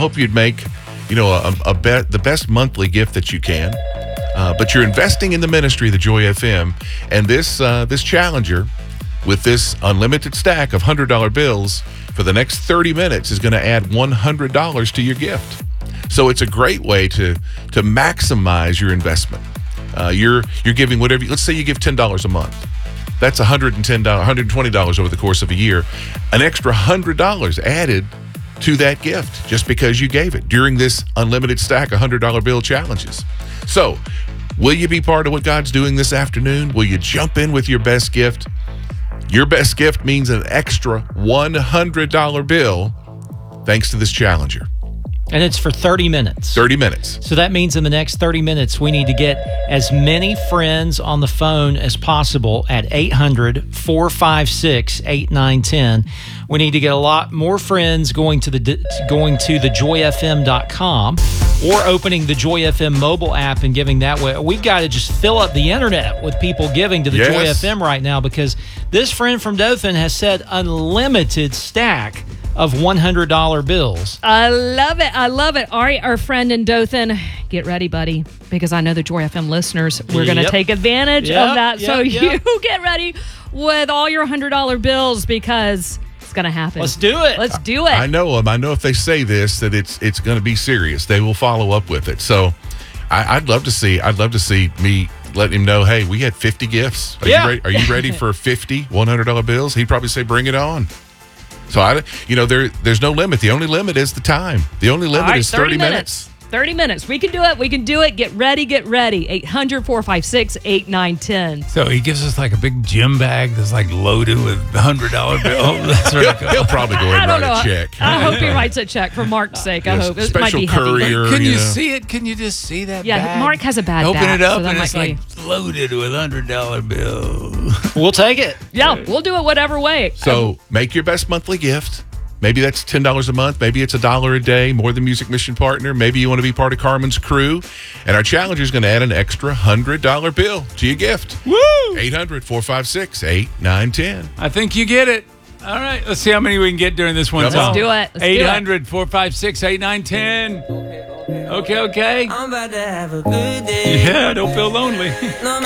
hope you'd make, the best monthly gift that you can. But you're investing in the ministry of the Joy FM, and this Challenger with this unlimited stack of $100 bills for the next 30 minutes is going to add $100 to your gift. So it's a great way to maximize your investment. You're giving whatever. Let's say you give $10 a month. That's $120 over the course of a year. An extra $100 added to that gift just because you gave it during this unlimited stack of $100 bill challenges. So, will you be part of what God's doing this afternoon? Will you jump in with your best gift? Your best gift means an extra $100 bill thanks to this Challenger. And it's for 30 minutes. 30 minutes. So that means in the next 30 minutes, we need to get as many friends on the phone as possible at 800-456-8910. We need to get a lot more friends going to thejoyfm.com or opening the Joy FM mobile app and giving that way. We've got to just fill up the internet with people giving to the Joy FM right now, because this friend from Dothan has said unlimited stack of $100 bills. I love it. I love it. All right, our friend in Dothan, get ready, buddy, because I know the Joy FM listeners, we're going to take advantage of that. You get ready with all your $100 bills, because it's going to happen. Let's do it. Let's do it. I know them. I know if they say this, that it's going to be serious. They will follow up with it. So I'd love to see me let him know, hey, we had 50 gifts. Are you ready for 50 $100 bills? He'd probably say, bring it on. So, there's no limit. The only limit is the time. The only limit is 30 minutes. 30 minutes. We can do it. We can do it. Get ready. Get ready. 800-456-8910. So he gives us like a big gym bag that's like loaded with $100 bills. That's really cool. He'll probably go ahead and write a check. I hope he writes a check for Mark's sake. I hope. It might be courier. Can you see it? Can you just see that bag? Mark has a bad Open back. it up, so and it's like loaded with $100 bills. We'll take it. Yeah, we'll do it whatever way. So make your best monthly gift. Maybe that's $10 a month. Maybe it's $1 a day, more than Music Mission Partner. Maybe you want to be part of Carmen's crew. And our Challenger is going to add an extra $100 bill to your gift. Woo! 800-456-8910. I think you get it. All right, let's see how many we can get during this one song. Let's do it. 800-456-8910. Okay. I'm about to have a good day. Yeah, don't feel lonely.